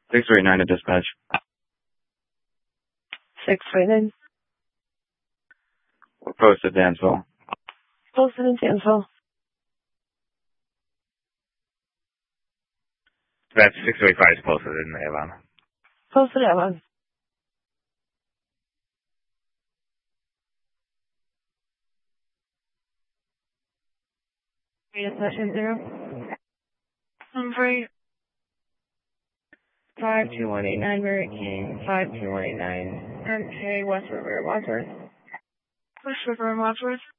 639 to dispatch. 639. We're posted Dansville. Posted in Dansville. That's 635 is posted in Avon. Posted Avon. Session 0. Humphrey. 52189 Mary King. 52189. MK West River, Wadsworth. West River, Wadsworth.